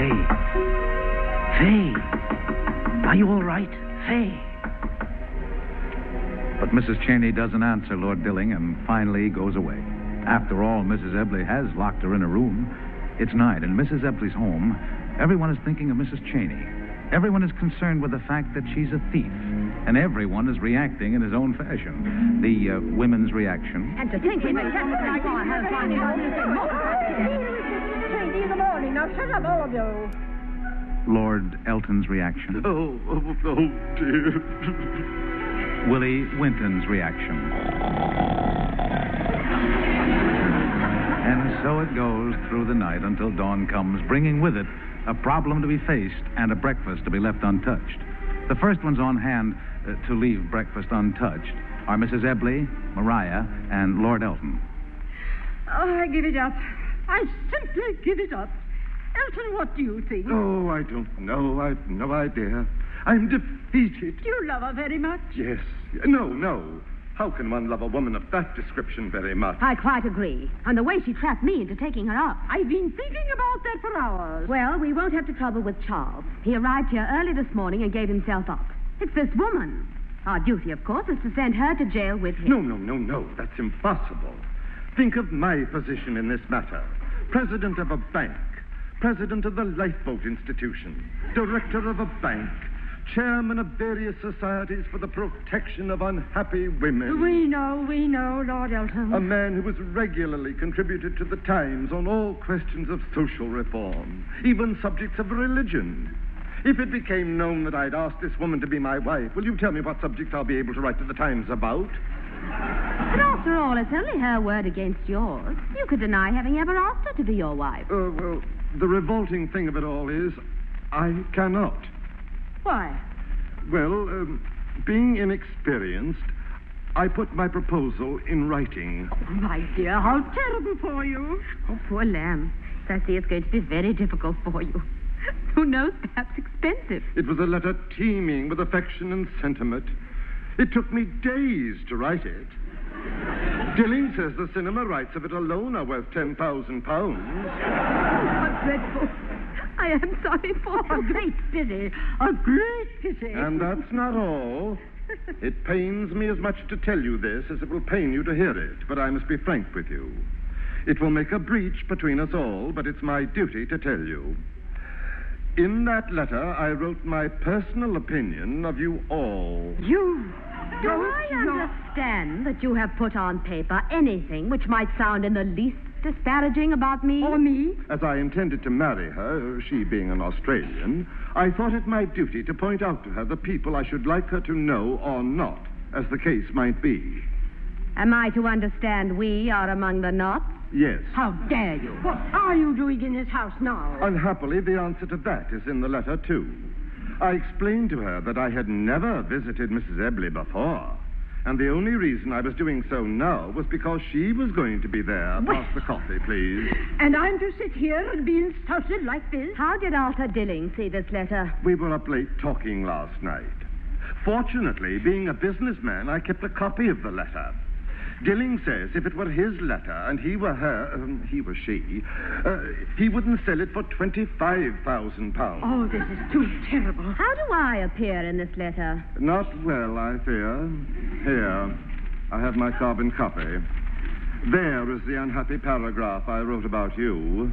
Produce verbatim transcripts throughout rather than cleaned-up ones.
Faye. Faye. Are you all right? Faye. But Missus Cheney doesn't answer Lord Dilling and finally goes away. After all, Missus Ebley has locked her in a room. It's night, and Missus Ebley's home. Everyone is thinking of Missus Cheney. Everyone is concerned with the fact that she's a thief. And everyone is reacting in his own fashion. The uh, women's reaction. And to think we may get the right on her finding out anything more. Cheney in the morning. Now shut up, all of you. Lord Elton's reaction. Oh, oh, oh, dear. Willie Winton's reaction. And so it goes through the night until dawn comes, bringing with it a problem to be faced and a breakfast to be left untouched. The first ones on hand uh, to leave breakfast untouched are Missus Ebley, Maria, and Lord Elton. Oh, I give it up. I simply give it up. Elton, what do you think? Oh, I don't know. I've no idea. I'm defeated. Do you love her very much? Yes. No, no. How can one love a woman of that description very much? I quite agree. And the way she trapped me into taking her up. I've been thinking about that for hours. Well, we won't have to trouble with Charles. He arrived here early this morning and gave himself up. It's this woman. Our duty, of course, is to send her to jail with him. No, no, no, no. That's impossible. Think of my position in this matter. President of a bank. President of the Lifeboat Institution. Director of a bank. Chairman of various societies for the protection of unhappy women. We know, we know, Lord Elton. A man who has regularly contributed to the Times on all questions of social reform, even subjects of religion. If it became known that I'd asked this woman to be my wife, will you tell me what subject I'll be able to write to the Times about? But after all, it's only her word against yours. You could deny having ever asked her to be your wife. Uh, well, the revolting thing of it all is I cannot. Why? Well, um, being inexperienced, I put my proposal in writing. Oh, my dear, how terrible for you. Oh, poor lamb. I see it's going to be very difficult for you. Who knows, perhaps expensive. It was a letter teeming with affection and sentiment. It took me days to write it. Dilling says the cinema rights of it alone are worth ten thousand pounds. How dreadful. I am sorry for A great pity. A great pity. And that's not all. It pains me as much to tell you this as it will pain you to hear it, but I must be frank with you. It will make a breach between us all, but it's my duty to tell you. In that letter, I wrote my personal opinion of you all. You Do don't I know- understand that you have put on paper anything which might sound in the least disparaging about me? Or me? As I intended to marry her, she being an Australian, I thought it my duty to point out to her the people I should like her to know or not, as the case might be. Am I to understand we are among the not? Yes. How dare you? What are you doing in this house now? Unhappily, the answer to that is in the letter, too. I explained to her that I had never visited Missus Ebley before, and the only reason I was doing so now was because she was going to be there. Well- Pass the coffee, please. And I'm to sit here and be insulted like this? How did Arthur Dilling see this letter? We were up late talking last night. Fortunately, being a businessman, I kept a copy of the letter. Dilling says if it were his letter and he were her, um, he were she, uh, he wouldn't sell it for twenty-five thousand pounds. Oh, this is too terrible. How do I appear in this letter? Not well, I fear. Here, I have my carbon copy. There is the unhappy paragraph I wrote about you.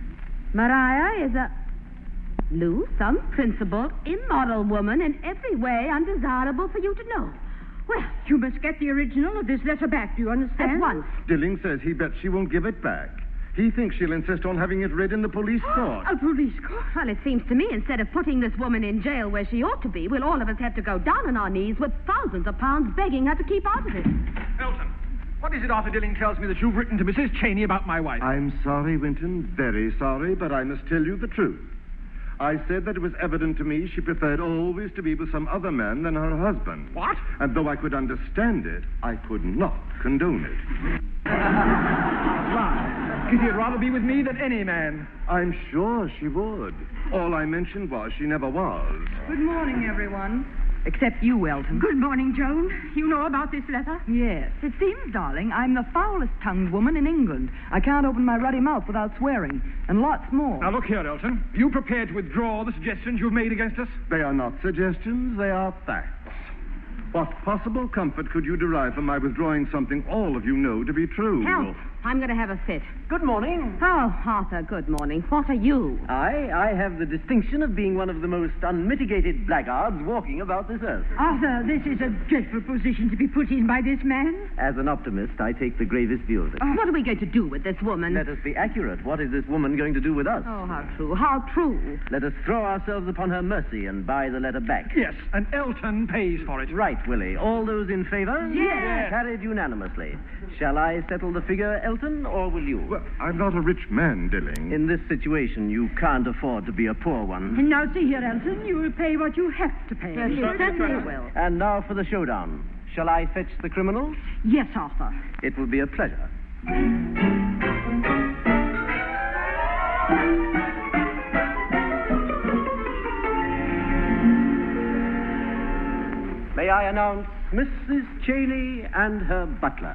Maria is a loose, unprincipled, immoral woman in every way undesirable for you to know. Well, you must get the original of this letter back, do you understand? At once. Dilling says he bets she won't give it back. He thinks she'll insist on having it read in the police court. A police court? Well, it seems to me instead of putting this woman in jail where she ought to be, we'll all of us have to go down on our knees with thousands of pounds begging her to keep out of it. Elton, what is it Arthur Dilling tells me that you've written to Missus Cheney about my wife? I'm sorry, Winton, very sorry, but I must tell you the truth. I said that it was evident to me she preferred always to be with some other man than her husband. What? And though I could understand it, I could not condone it. Why? Kitty'd rather be with me than any man. I'm sure she would. All I mentioned was she never was. Good morning, everyone. Except you, Elton. Good morning, Joan. You know about this letter? Yes. It seems, darling, I'm the foulest-tongued woman in England. I can't open my ruddy mouth without swearing. And lots more. Now, look here, Elton. You prepared to withdraw the suggestions you've made against us? They are not suggestions, they are facts. What possible comfort could you derive from my withdrawing something all of you know to be true? Help! I'm going to have a fit. Good morning. Oh, Arthur, good morning. What are you? I, I have the distinction of being one of the most unmitigated blackguards walking about this earth. Arthur, this is a dreadful position to be put in by this man. As an optimist, I take the gravest view of it. What are we going to do with this woman? Let us be accurate. What is this woman going to do with us? Oh, how true, how true. Let us throw ourselves upon her mercy and buy the letter back. Yes, and Elton pays for it. Right, Willie. All those in favor? Yes. Carried unanimously. Shall I settle the figure, Elton, or will you? Well, I'm not a rich man, Dilling. In this situation, you can't afford to be a poor one. And now, see here, Elton, you will pay what you have to pay. Yes, you certainly will. And now for the showdown. Shall I fetch the criminals? Yes, Arthur. It will be a pleasure. May I announce Missus Cheney and her butler?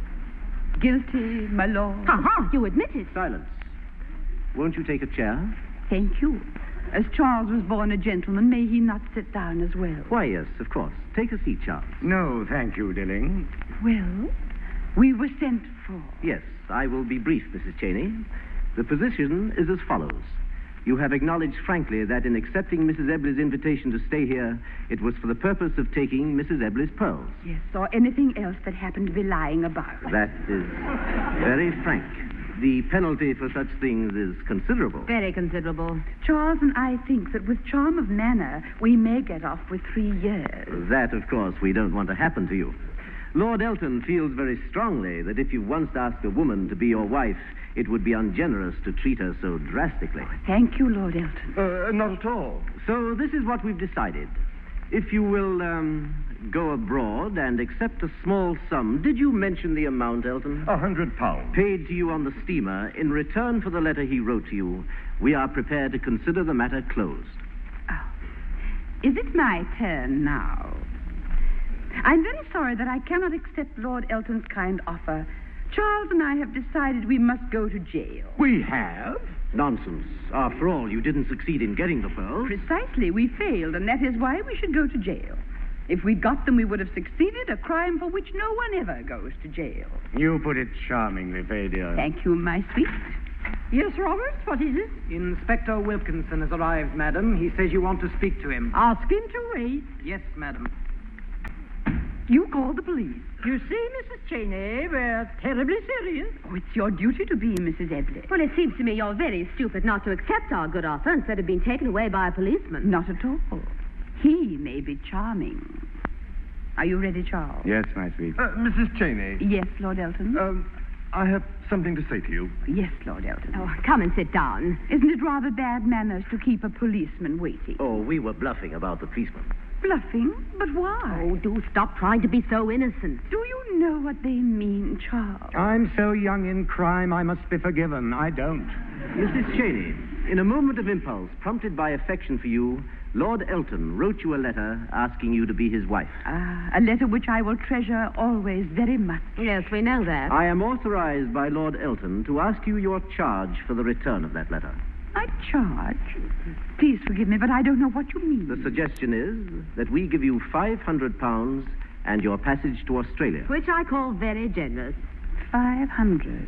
Guilty, my lord. Ha-ha, you admit it. Silence. Won't you take a chair? Thank you. As Charles was born a gentleman, may he not sit down as well? Why, yes, of course. Take a seat, Charles. No, thank you, Dilling. Well, we were sent for. Yes, I will be brief, Missus Cheney. The position is as follows. You have acknowledged frankly that in accepting Missus Ebley's invitation to stay here, it was for the purpose of taking Missus Ebley's pearls. Yes, or anything else that happened to be lying about. That is very frank. The penalty for such things is considerable. Very considerable. Charles and I think that with charm of manner, we may get off with three years. That, of course, we don't want to happen to you. Lord Elton feels very strongly that if you once asked a woman to be your wife, it would be ungenerous to treat her so drastically. Thank you, Lord Elton. Uh, not at all. So this is what we've decided. If you will um, go abroad and accept a small sum, did you mention the amount, Elton? A hundred pounds. Paid to you on the steamer in return for the letter he wrote to you, we are prepared to consider the matter closed. Oh. Is it my turn now? I'm very sorry that I cannot accept Lord Elton's kind offer. Charles and I have decided we must go to jail. We have? Nonsense. After all, you didn't succeed in getting the pearls. Precisely, we failed, and that is why we should go to jail. If we'd got them, we would have succeeded, a crime for which no one ever goes to jail. You put it charmingly, Fay, dear. Thank you, my sweet. Yes, Roberts, what is it? Inspector Wilkinson has arrived, madam. He says you want to speak to him. Ask him to wait. Yes, madam. You called the police. You see, Missus Cheney, we're terribly serious. Oh, it's your duty to be, Missus Ebley. Well, it seems to me you're very stupid not to accept our good offer instead of being taken away by a policeman. Not at all. He may be charming. Are you ready, Charles? Yes, my sweet. Uh, Missus Cheney. Yes, Lord Elton? Um, I have something to say to you. Yes, Lord Elton. Oh, come and sit down. Isn't it rather bad manners to keep a policeman waiting? Oh, we were bluffing about the policeman. Bluffing? But why? Oh, do stop trying to be so innocent. Do you know what they mean, Charles? I'm so young in crime, I must be forgiven. I don't. Missus Cheney, in a moment of impulse, prompted by affection for you, Lord Elton wrote you a letter asking you to be his wife. Ah, a letter which I will treasure always very much. Yes, we know that. I am authorized by Lord Elton to ask you your charge for the return of that letter. I charge? Please forgive me, but I don't know what you mean. The suggestion is that we give you five hundred pounds and your passage to Australia. Which I call very generous. Five hundred.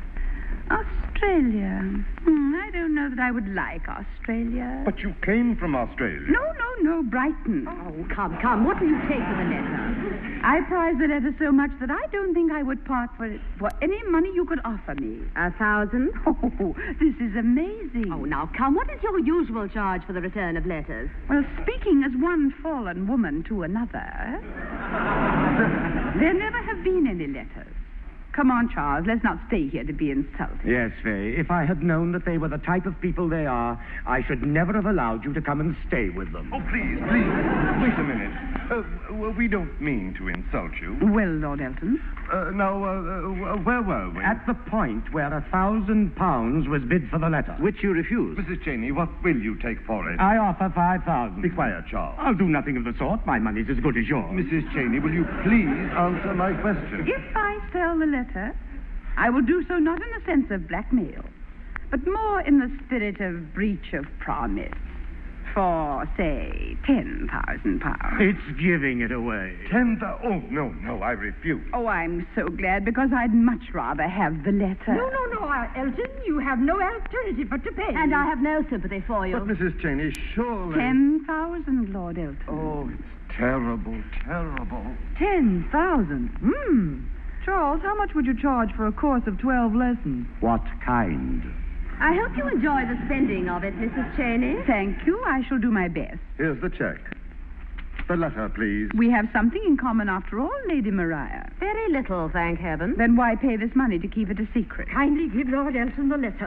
Australia. Hmm, I don't know that I would like Australia. But you came from Australia. No, no, no, Brighton. Oh, come, come. What will you take for the letter? I prize the letter so much that I don't think I would part for it for any money you could offer me. A thousand? Oh, this is amazing. Oh, now, come. What is your usual charge for the return of letters? Well, speaking as one fallen woman to another, there never have been any letters. Come on, Charles. Let's not stay here to be insulted. Yes, Fay. If I had known that they were the type of people they are, I should never have allowed you to come and stay with them. Oh, please, please. Wait a minute. Uh, well, we don't mean to insult you. Well, Lord Elton. Uh, now, uh, uh, where were we? At the point where a thousand pounds was bid for the letter. Which you refused. Missus Cheney, what will you take for it? I offer five thousand. Be quiet, Charles. I'll do nothing of the sort. My money's as good as yours. Missus Cheney, will you please answer my question? If I sell the letter, I will do so not in the sense of blackmail, but more in the spirit of breach of promise. For, say, ten thousand pounds. It's giving it away. Ten thousand? Oh, no, no, I refuse. Oh, I'm so glad, because I'd much rather have the letter. No, no, no, uh, Elton. You have no alternative but to pay. And I have no sympathy for you. But, Missus Cheney, surely... Ten thousand, Lord Elton. Oh, it's terrible, terrible. Ten thousand? Hmm. Charles, how much would you charge for a course of twelve lessons? What kind? I hope you enjoy the spending of it, Missus Cheney. Thank you. I shall do my best. Here's the check. The letter, please. We have something in common after all, Lady Maria. Very little, thank heaven. Then why pay this money to keep it a secret? Kindly give Lord Elton the letter.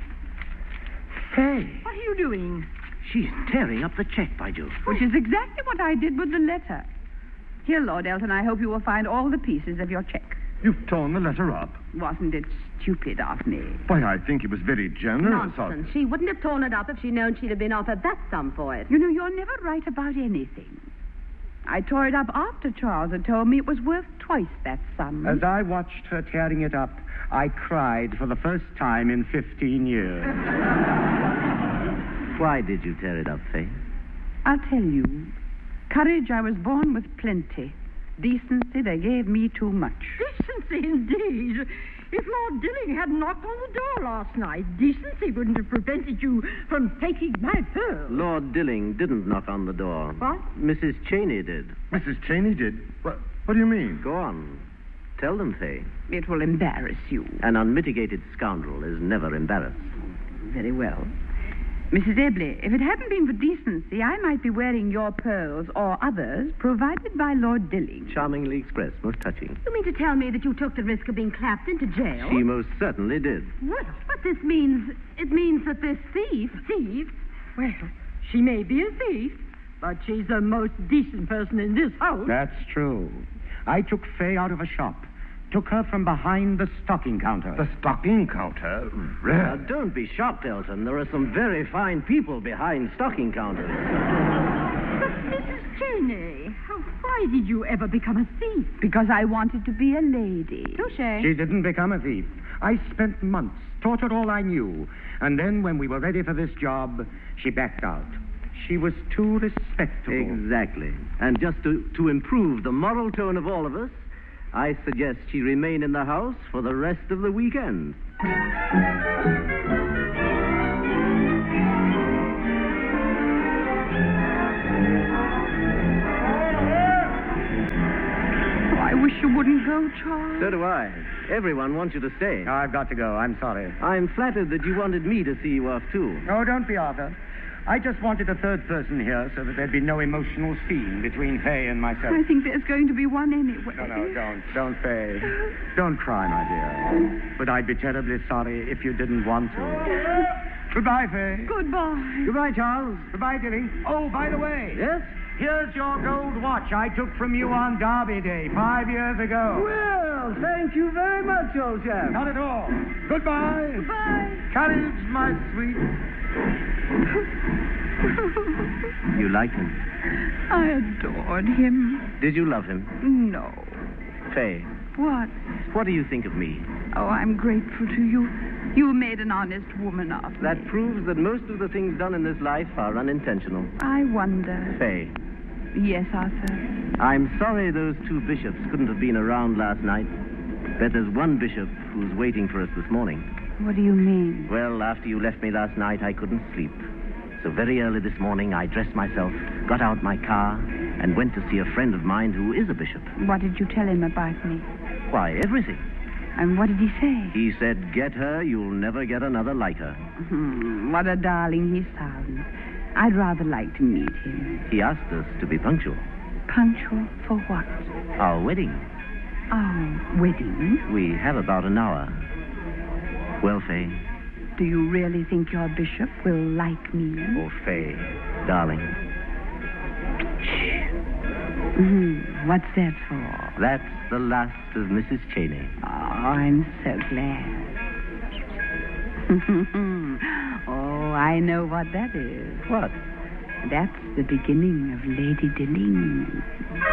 Fay. What are you doing? She's tearing up the check, by Jove. Which is exactly what I did with the letter. Here, Lord Elton, I hope you will find all the pieces of your check. You've torn the letter up. Wasn't it stupid of me? Why, I think it was very generous. Nonsense. She wouldn't have torn it up if she'd known she'd have been offered that sum for it. You know, you're never right about anything. I tore it up after Charles had told me it was worth twice that sum. As I watched her tearing it up, I cried for the first time in fifteen years. Why did you tear it up, Fay? I'll tell you. Courage, I was born with plenty. Decency, they gave me too much. Decency, indeed. If Lord Dilling had knocked on the door last night, decency wouldn't have prevented you from taking my pearls. Lord Dilling didn't knock on the door. What? Missus Cheney did. Missus Cheney did? What, what do you mean? Go on. Tell them, Fay. It will embarrass you. An unmitigated scoundrel is never embarrassed. Very well. Missus Ebley, if it hadn't been for decency, I might be wearing your pearls or others provided by Lord Dilling. Charmingly expressed, most touching. You mean to tell me that you took the risk of being clapped into jail? She most certainly did. Well, but this means... It means that this thief... Thief? Well, she may be a thief, but she's the most decent person in this house. That's true. I took Fay out of a shop. Took her from behind the stocking counter. The stocking counter? Now, Really? don't be shocked, Elton. There are some very fine people behind stocking counters. But, Missus Cheney, how, why did you ever become a thief? Because I wanted to be a lady. Touche. She didn't become a thief. I spent months, taught her all I knew. And then, when we were ready for this job, she backed out. She was too respectable. Exactly. And just to, to improve the moral tone of all of us, I suggest she remain in the house for the rest of the weekend. Oh, I wish you wouldn't go, Charles. So do I. Everyone wants you to stay. Oh, I've got to go. I'm sorry. I'm flattered that you wanted me to see you off, too. Oh, don't be, Arthur. I just wanted a third person here so that there'd be no emotional scene between Fay and myself. I think there's going to be one anyway. No, no, don't. Don't, Fay. Don't cry, my dear. But I'd be terribly sorry if you didn't want to. Goodbye, Fay. Goodbye. Goodbye, Charles. Goodbye, Dilly. Oh, by the way. Yes? Here's your gold watch I took from you on Derby Day five years ago. Well, thank you very much, old chap. Not at all. Goodbye. Goodbye. Courage, my sweet. You liked him? I adored him. Did you love him? No. Fay, What? what do you think of me? Oh, I'm grateful to you. You made an honest woman of me. That proves that most of the things done in this life are unintentional. I wonder. Fay, Yes, Arthur. I'm sorry those two bishops couldn't have been around last night. But there's one bishop who's waiting for us this morning. What do you mean? Well, after you left me last night, I couldn't sleep. So very early this morning, I dressed myself, got out my car, and went to see a friend of mine who is a bishop. What did you tell him about me? Why, everything. And what did he say? He said, get her, you'll never get another like her. Hmm, what a darling he sounds. I'd rather like to meet him. He asked us to be punctual. Punctual for what? Our wedding. Our wedding? We have about an hour. Well, Fay? Do you really think your bishop will like me? Oh, Fay, darling. Mm, what's that for? That's the last of Missus Cheney. Oh, I'm so glad. Oh, I know what that is. What? That's the beginning of Lady Dilling.